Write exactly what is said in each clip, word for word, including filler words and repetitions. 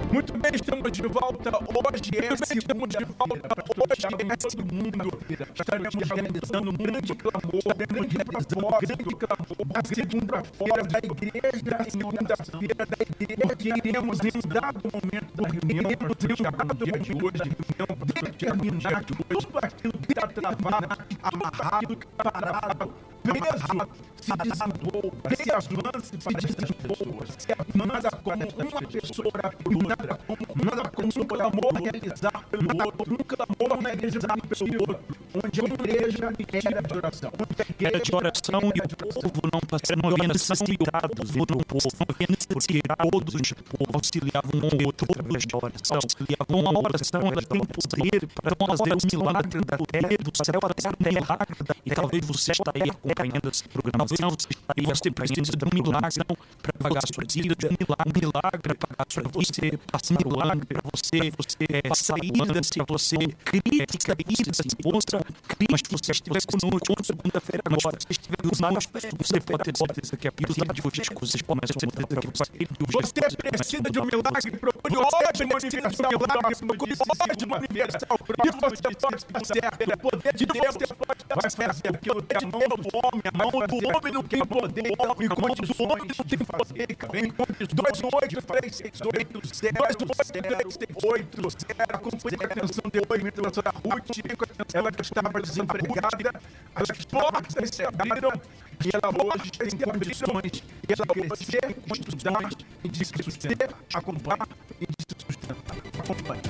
Muito bem, estamos de volta. Hoje é segunda-feira. Hoje é segundo. Estaremos realizando um grande clamor, um grande propósito. A segunda-feira da igreja, a segunda-feira da igreja. Iremos, em dado momento da reunião, em dado dia de hoje, determinar que tudo aquilo que está travado, amarrado, parado, preso, se desenvolva, se avance para as pessoas, se manda como uma pessoa para a outra, manda como um clamor realizar pelo outro, um clamor realizar pelo outro, onde a igreja era de oração. Era de oração e o povo não passando, havia necessitados no povo, porque todos os povos auxiliavam um ao outro através da oração, auxiliavam a oração, ela tem poder para fazer o milagre da terra, do céu até a terra, e talvez você está aí acompanhando esse programa, talvez você está aí, você precisa de um milagre para pagar a sua dívida, de um milagre, um milagre para pagar a sua você passar um milagre para você, você é, sair desse, você crítica isso, se mostra, mas se você estiver conosco segunda-feira agora, se estiver conosco, você pode ter certeza que a partir de hoje as coisas começam a mudar para você. Você precisa de um milagre, procure hoje manifestação, procure hoje manifestação, e você pode estar certo, o poder de Deus vai fazer aquilo que a mão do homem, a mão do homem não tem poder, e condições de fazer, dois oito três seis oito zero zero oito zero, acompanhe a atenção depois da doutora Ruth, ela que estava desempregada, as portas se abriram, e ela hoje tem condições de ela crescer, estudar, e de se sustentar, acompanhar e de se sustentar. Acompanhe.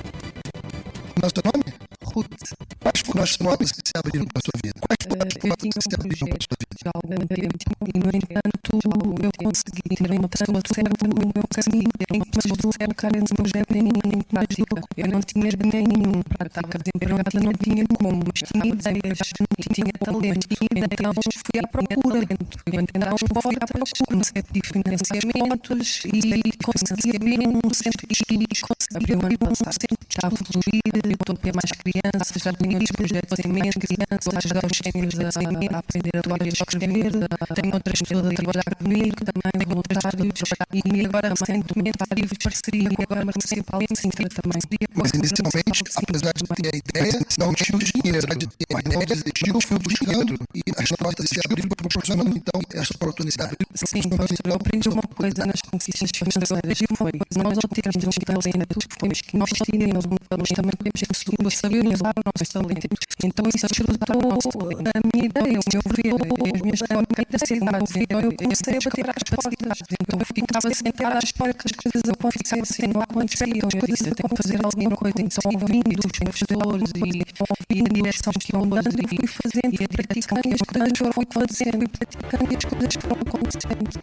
Nosso nome? Ruth. Quais foram os nomes que se abriram para a sua vida? Quais foram as portas que se abriram para a sua vida? Já há algum tempo, e no entanto, eu consegui ter uma pessoa certa no meu caminho, mas do céu carente não gera nenhum mágico. Eu não tinha nenhum prática desempregada, não tinha como, mas tinha ideias, não tinha talento, então fui à procura, fui então fui atrás, comecei a pedir financiamentos e consegui abrir um centro espírita, abri um ano passado, está a fluir, eu estou a ter mais crianças, já tenho outros projetos em mente, crianças, a ajudar os séniores a aprender a ler e escrever, tenho outras pessoas a trabalhar comigo, também voluntários, e agora recentemente tive parceria agora municipal em Sintra também. Mas inicialmente, apesar de ter a ideia, não tinha o dinheiro, de ter a ideia, eu fui buscando e as portas se abriram proporcionando então essa oportunidade. Sim, eu aprendi uma coisa nas conquistas financeiras que foi, nós não temos um talento, temos que nós tínhamos um talento, também temos que saber usar o nosso talento. Então isso ajudou a minha ideia, o meu ver, as minhas capacidades. Então eu comecei a bater às portas, então eu ficava sentada à espera que as coisas acontecessem, não aconteciam, as coisas até fazer alguma coisa, então ouvindo os professores e ouvindo a direção que iam dando e fui fazendo e praticando e as coisas foram fazendo e praticando e as coisas foram acontecendo.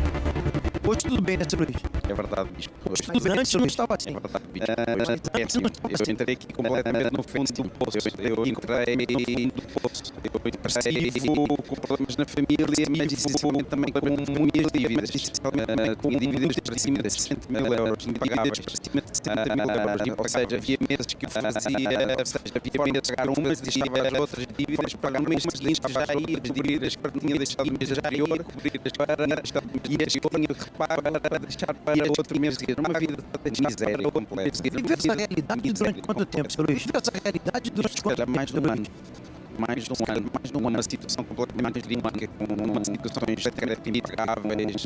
Hoje tudo bem, né, Luís? É verdade, Bispo. Hoje tudo bem, antes não estava assim. É verdade, Bispo. É, é assim, eu entrei aqui completamente no fundo do poço. Eu entrei no poço. Eu entrei com problemas na família, mas essencialmente também com muitas dívidas. Com dívidas para cima de sessenta mil euros impagáveis. Para cima de setenta mil euros. Ou seja, havia meses que eu fazia, ou seja, havia meses que pagar umas e estava as outras dívidas, pagar umas listas já aí, as dívidas que tinha deixado no mês anterior, cobrir as para e as que eu tinha que pagar para deixar para outro mês seguinte. Uma vida de miséria completa. E viu essa realidade durante quanto tempo, senhor Luís? Viu essa realidade durante quanto tempo? Mais de um ano. Mais de um ano, mais de um ano, uma situação completamente dinâmica, com uma situações de crédito impagáveis,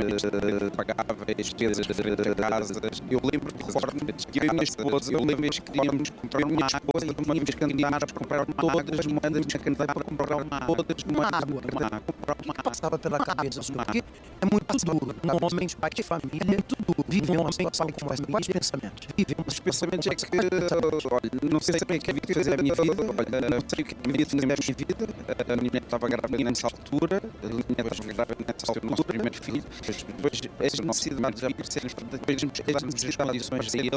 pagáveis, despesas de casas. Eu lembro, recordo-me que eu e a minha esposa, eu lembro que queríamos comprar uma esposa e tínhamos que andar para comprar todas as moedas, tínhamos que andar para comprar todas as moedas, água, comprar uma água. Passava pela cabeça, porque é muito duro. Um homem, pai de família, é muito duro. Vive uma situação como essa. Quais pensamentos? Vive os pensamentos é que, olha, não sei o que é que fazer a minha vida, olha, não sei o que é que fazer a minha vida, a minha mulher estava grávida nessa altura, a minha mulher estava grávida nessa altura, o nosso primeiro filho, depois as necessidades apareceram, depois fizemos as condições a ele,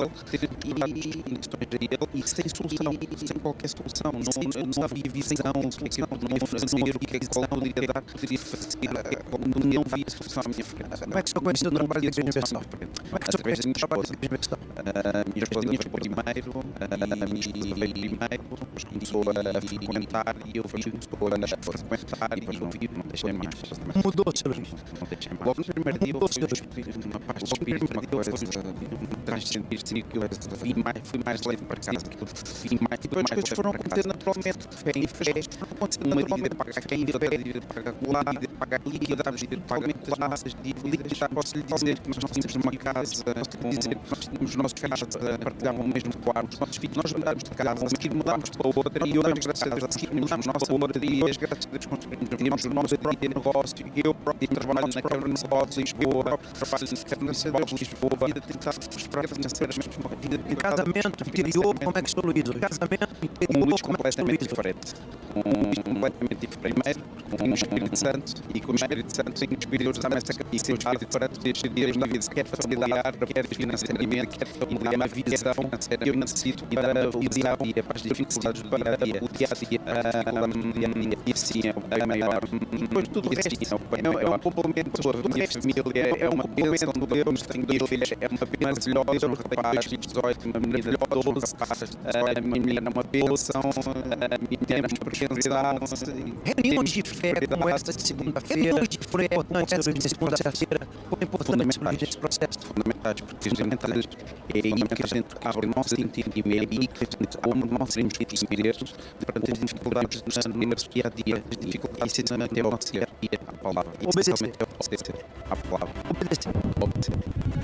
e condições a ele, e sem solução, sem qualquer solução, não, não havia visão, não fazia o que é que eu poderia dar, poderia fazer, não via solução à minha frente. Como é que o senhor conheceu o trabalho da Igreja Universal? Através da minha esposa. A minha esposa foi primeiro, a minha esposa veio primeiro, começou a frequentar frequentar e eu vi pessoas a frequentar e eu vi, não deixei mais. Mudou, seu Luís. Não deixei mais. Logo no primeiro dia eu fui uma paz de espírito, uma coisa, me traz sentir-se que eu fui mais, fui mais leve para casa, que eu fui mais, e depois as coisas foram acontecer naturalmente, fé em fé, uma dívida paga aqui, dívida paga lá, dívida paga ali, dívida paga lá, essas dívidas, posso lhe dizer que nós tínhamos uma casa, posso dizer que nós tínhamos os nossos filhos partilhavam o mesmo quarto, os nossos filhos, nós mudámos de casa, a seguir mudámos para outra, e hoje, graças a Deus, a seguir mudámos a nossa outra, e hoje, graças a Deus, construímos o nosso próprio negócio, e eu próprio trabalho na Câmara Municipal de Lisboa, trabalho na Câmara Municipal de Lisboa, a vida tem estado prosperada financeiramente, uma vida Em casamento interior, como é que estou, Luís? Casamento um interior, Luís como é que estou, Luís? completamente diferente. Um Luís completamente diferente. Primeiro, com o Espírito Santo, e com o Espírito Santo, sem o Espírito Santo, essa capacidade para decidir na vida, quer facilitar, quer financeiramente, quer familiar, uma visão financeira. Eu necessito para o dia a dia, para as dificuldades do dia a dia, o dia a dia, e assim é o maior. E depois tudo o resto é um complemento da minha família, é uma bênção de Deus, tenho dois filhos, é uma bênção maravilhosa, um rapaz de dezoito, uma menina de doze, a minha mulher é uma bênção, a minha mulher é uma presença. Reuniões de fé como esta de segunda-feira, reuniões de fé importantes de segunda-feira, como é importante nesse processo. Fundamentais, porque fundamentais é aí que a gente abre o nosso entendimento, é aí que a gente como nós seremos entendemos perante as dificuldades do nosso dia a dia, as dificuldades de manter o nosso dia a dia, a palavra, essencialmente é obedecer à palavra. Obedecer. Obedecer.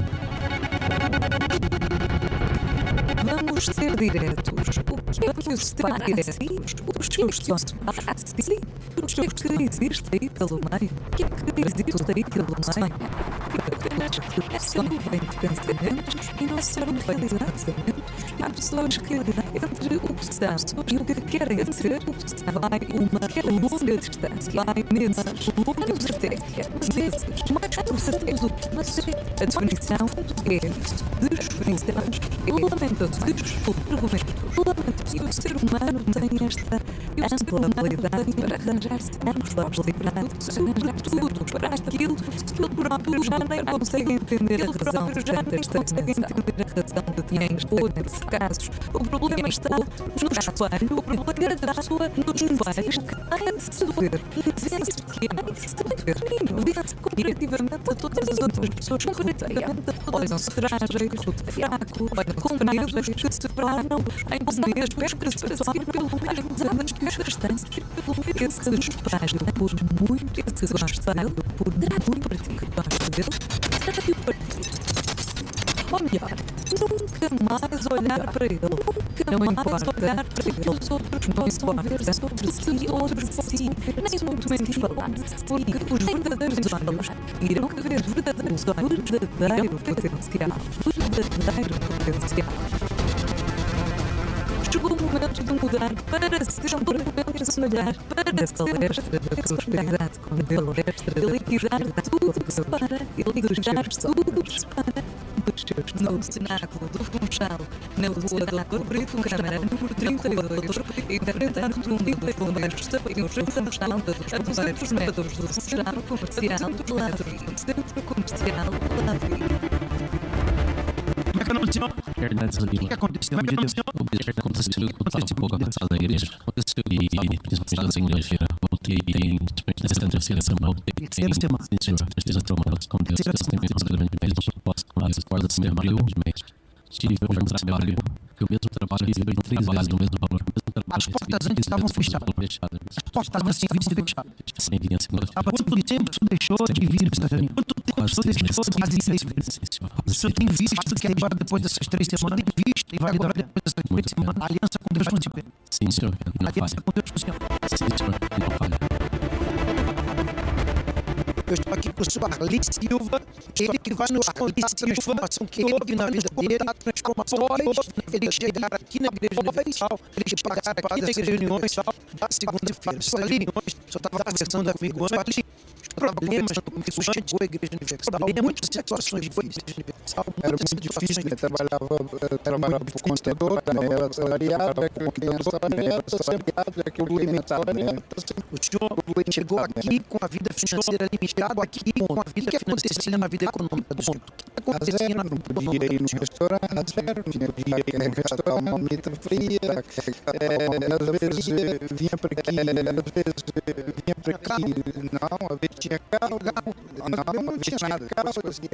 Vamos ser diretos. O que é que os separa assim? Os que estão assim? Os que existem aí pelo meio? O que é que existe aí pelo meio? É só nuvem de pensamentos e não serão realizados. Há pessoas que, entre o que são e o que querem ser, vai uma longa distância. Vai meses, anos até, meses, mais por certeza. Mas a definição é desfinição e lamentações, argumentos. E o ser humano tem esta ampla habilidade para arranjar-se anos para livrar, sobretudo para aquilo que ele próprio já nem consegue entender a razão de tantas estagnação, a razão de tens outros casos. O problema está no espelho, o problema da pessoa nos espelhos que há de se ver, vence pequenos, vence comparativamente a todas as outras pessoas que rodeiam, olham-se frágeis, fracos, olham companheiros que se separam em poderes que se passam pelo mesmo anos que os restantes, pelo menos esses pais, por muito que se goste dele, por muito que goste dele, trate-o partido. Ou melhor, nunca mais olhar para ele, nunca mais olhar para ele, os outros não são ver sobre si ou sobre si, nem muito menos falar, porque os verdadeiros olhos irão ver verdadeiros olhos, verdadeiro potencial, verdadeiro potencial. Chegou o momento de mudar para sempre assemelhar, para ser extra da prosperidade com Deus, extra de liquidar tudo que se para e liquidar tudo que se para. No cenáculo do Funchal, na rua doutor Brito Câmara, número trinta e dois, enfrentando um dos bombeiros sabiam junto da estalda a duzentos metros do Centro Comercial do Lavri, Centro Comercial do Lavri. Como é que aconteceu? O que aconteceu? O que aconteceu? Aconteceu um pouco passada a igreja. Aconteceu e principalmente na segunda-feira. Voltei e tem nessa terceira semana. Terceira semana. Terceira semana. Aconteceu que tem menos grande mês. Não posso falar as quartas de semana. Tive um trabalho que o mesmo trabalho recebeu em três vezes no mesmo valor. As portas antes estavam fechadas. As portas estavam sem vir fechadas. Sem vir segunda. Há quanto tempo você deixou de vir para esta Quanto tempo você deixou de fazer seis vezes? Se eu tenho visto que agora depois dessas três semanas, tenho visto e vai agora depois dessas três semanas, a aliança com Deus funciona. Sim, senhor. A aliança com Deus funciona. Sim, senhor. Não falha. Eu estou aqui com o senhor Arli Silva, ele que vai nos contar a transformação que houve na vida dele, a transformação ele chegar aqui na igreja universal, ele participar das reuniões da segunda-feira. Senhor Arli, o senhor estava conversando comigo antes, problemas no começo antes da Igreja Universal, muitas situações de Igreja Universal, era muito difícil, né? Trabalhava, trabalhava por contador, né? Era assalariado, com criança assalariada, assalariado, aquilo limitado, né? O senhor chegou aqui com a vida financeira limitada, aqui com a vida que acontecia na vida econômica do senhor. O que acontecia na vida econômica? Podia ir no restaurante, zero, tinha que ir no restaurante, comida fria, às vezes vinha para aqui, às vezes vinha para aqui, não, às vezes tinha carro, não, não tinha nada, carro,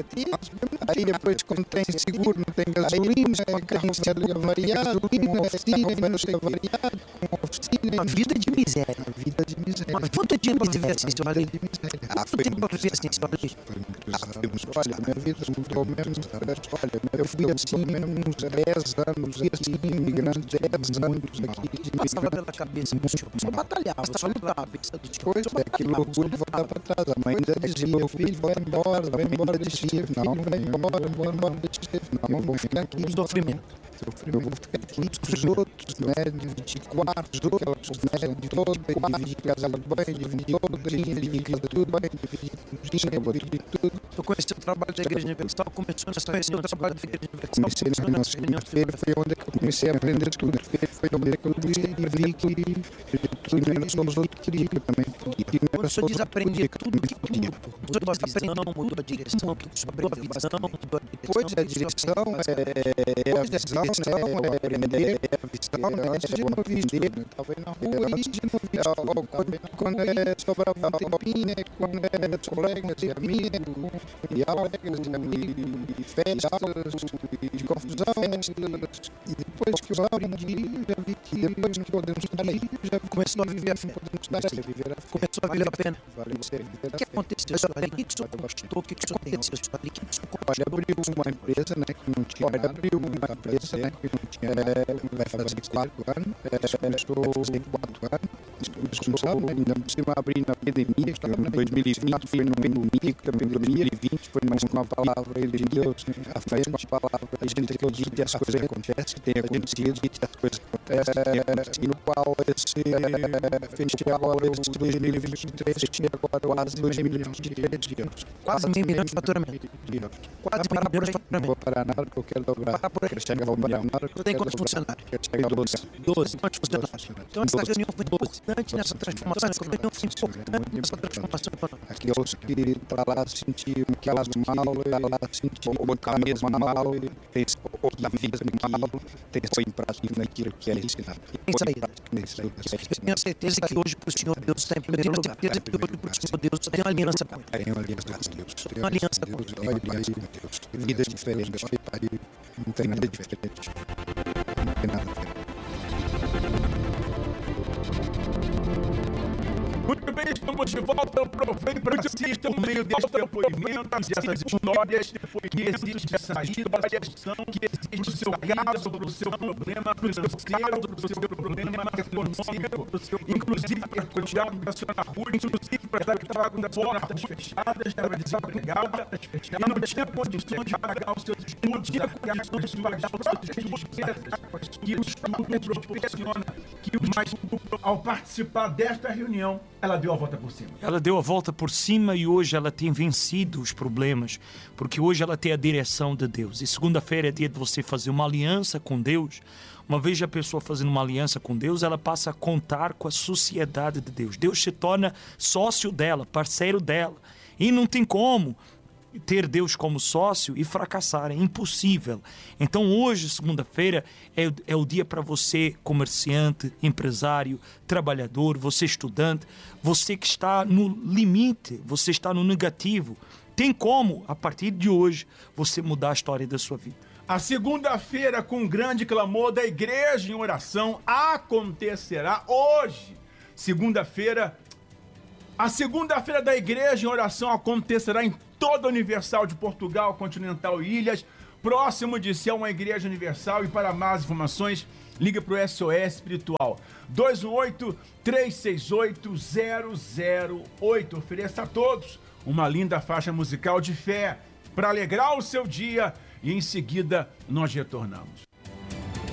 aí depois quando tem seguro, não tem gasolina, o carro chega variado, com oficina, chega variado, com oficina. Uma vida de miséria. Uma vida de miséria. Mas quanto tempo para viver assim, senhor Ali? Ah, foi tempo para viver assim, senhor Ali? Olha, minha vida mudou mesmo. Olha, eu fui assim mesmo uns dez anos aqui, imigrante, dez anos aqui. Passava pela cabeça do senhor. O senhor batalhava, só lutava. Depois, aquele orgulho voltava para trás. A mãe ainda dizia, meu filho, vai embora, vai embora de Chifre. Não, vai embora, vai embora de Chifre. Não, vou ficar aqui. Sofrimento. Eu vou ficar aqui com os outros, né? Dividir quartos, né? De todo, dividir casa de banho, dividir todo, dividir casa tudo, dividir cozinha, dividir tudo. Eu conheci o trabalho da Igreja Universal, começou a conhecer o trabalho da Igreja Universal. Comecei na nossa segunda-feira, foi onde eu comecei a aprender tudo. Foi onde eu vi que não somos outros que também. Quando o senhor diz aprender tudo, que podia. Mudou a visão, mudou a direção, mudou a visão, mudou a direção. Depois a direção, é a visão, é aprender, é a visão, né? Antes de não vestir, talvez na rua, antes de não vestir, quando é sobrava roupinha, quando é colegas e amigos, e aulas, e festas, de confusão, e depois que eu aprendi, já vi que depois não podemos estar aí, já começou a viver a fim, podemos estar aí, começou a valer a pena. O que aconteceu, senhor Ali? O que o senhor conquistou? O que o senhor aconteceu, senhor Ali? O que o senhor conquistou? Olha, abriu uma empresa, né, que não tinha nada, abriu uma empresa, né, que não tinha, vai fazer quatro anos, começou quatro anos, responsável, ainda por cima abrir na pandemia, que em dois mil e vinte foi no domingo da pandemia, e vinte foi mais uma palavra de Deus, à frente com a palavra, a gente acredita que as coisas acontecem, tem acontecido, que as coisas acontecem, e no qual esse festival, esse dois mil e vinte e três, tinha quase dois milhões de euros. Quase meio milhão de faturamento. Quase meio milhão de faturamento. Vou parar na hora que eu quero dobrar. Quero chegar ao milhão. Tem quantos funcionários? Quero chegar a doze. doze. Quantos funcionários? Então essa reunião foi importante nessa transformação. Essa reunião foi importante nessa transformação econômica. Aqueles que estão lá sentiam que elas mal, lá sentiam a mesma mal, tem a vida mal, tem em prática naquilo que é ensinado. Eu tenho certeza que hoje para o Senhor Deus está em primeiro lugar. Eu tenho certeza que hoje para o Senhor Deus tem uma aliança com Ele. Tem uma aliança com Deus. Tem uma aliança com Deus. Tem uma aliança com Deus. Vidas diferentes. Não tem nada diferente. Não tem nada diferente. Muito bem, estamos de volta. Aproveite para assistir por meio deste depoimento, dessas histórias que existe de saída da questão, que existe do seu caso, do seu problema financeiro, do seu problema econômico, inclusive para o Tiago da senhora Ruth, inclusive para ela que estava com as portas fechadas, estava desempregada, e não tinha condições de pagar os seus estudos, não tinha condições de pagar os seus despesas, que o estudo proporciona, que mas ao participar desta reunião, ela deu a volta por cima. Ela deu a volta por cima e hoje ela tem vencido os problemas, porque hoje ela tem a direção de Deus. E segunda-feira é dia de você fazer uma aliança com Deus. Uma vez a pessoa fazendo uma aliança com Deus, ela passa a contar com a sociedade de Deus. Deus se torna sócio dela, parceiro dela. E não tem como ter Deus como sócio e fracassar, é impossível. Então hoje, segunda-feira, é, é o dia para você, comerciante, empresário, trabalhador, você estudante, você que está no limite, você está no negativo. Tem como, a partir de hoje, você mudar a história da sua vida. A segunda-feira, com grande clamor da igreja em oração, acontecerá hoje. Segunda-feira, a segunda-feira da igreja em oração acontecerá em toda a Universal de Portugal, Continental e Ilhas, próximo de si a uma igreja universal. E para mais informações, liga para o S O S Espiritual dois um oito, três seis oito, zero zero oito. Ofereça a todos uma linda faixa musical de fé para alegrar o seu dia e em seguida nós retornamos.